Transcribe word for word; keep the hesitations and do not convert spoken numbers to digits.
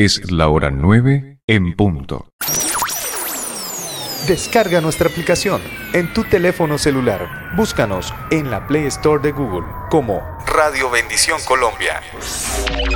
Es la hora nueve en punto. Descarga nuestra aplicación en tu teléfono celular. Búscanos en la Play Store de Google como Radio Bendición Colombia.